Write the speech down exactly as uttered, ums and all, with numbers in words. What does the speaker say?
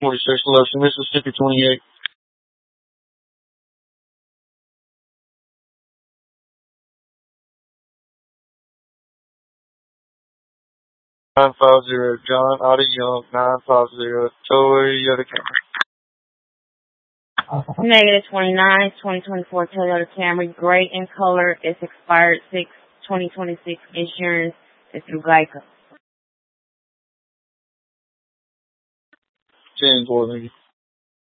forty-six eleven, Mississippi twenty-eight. nine five zero, John Otta Young, nine five zero, Toyota Camry. Negative twenty-nine, twenty twenty-four Toyota Camry, gray in color. It's expired six twenty twenty-six. Insurance is through Geico. ten four, nigga.